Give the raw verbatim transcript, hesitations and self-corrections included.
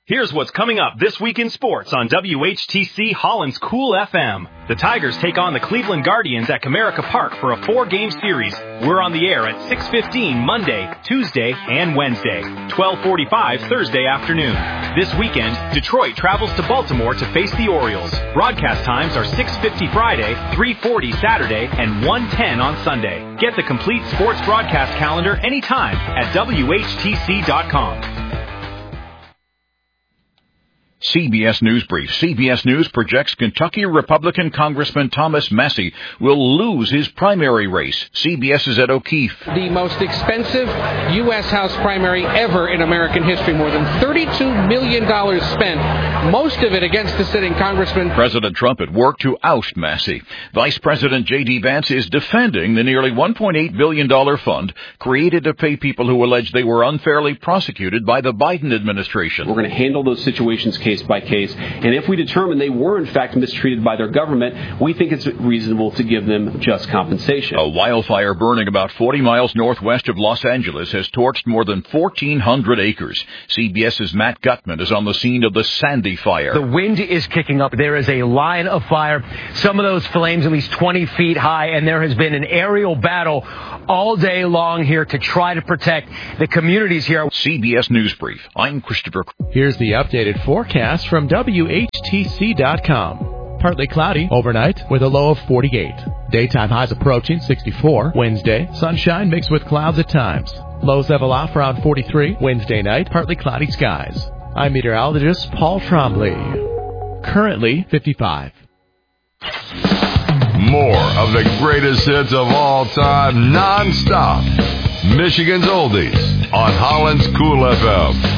Here's what's coming up this week in sports on W H T C Holland's Cool F M. The Tigers take on the Cleveland Guardians at Comerica Park for a four-game series. We're on the air at six fifteen Monday, Tuesday, and Wednesday, twelve forty-five Thursday afternoon. This weekend, Detroit travels to Baltimore to face the Orioles. Broadcast times are six fifty Friday, three forty Saturday, and one ten on Sunday. Get the complete sports broadcast calendar anytime at W H T C dot com. C B S News Brief. C B S News projects Kentucky Republican Congressman Thomas Massie will lose his primary race. C B S is at O'Keefe. The most expensive U S House primary ever in American history. More than thirty-two million dollars spent, most of it against the sitting congressman. President Trump at work to oust Massie. Vice President J D. Vance is defending the nearly one point eight billion dollars fund created to pay people who allege they were unfairly prosecuted by the Biden administration. We're going to handle those situations case by case, and if we determine they were in fact mistreated by their government, we think it's reasonable to give them just compensation. A wildfire burning about forty miles northwest of Los Angeles has torched more than fourteen hundred acres. CBS's Matt Gutman is on the scene of the Sandy fire. The wind is kicking up. There is a line of fire, some of those flames at least twenty feet high, and there has been an aerial battle all day long here to try to protect the communities here. C B S News Brief. I'm Christopher. Here's the updated forecast from W H T C dot com. Partly cloudy overnight with a low of forty-eight. Daytime highs approaching sixty-four. Wednesday, sunshine mixed with clouds at times. Lows level off around forty-three. Wednesday night, partly cloudy skies. I'm meteorologist Paul Trombley. Currently fifty-five. More of the greatest hits of all time, non-stop. Michigan's Oldies on Holland's Cool F M.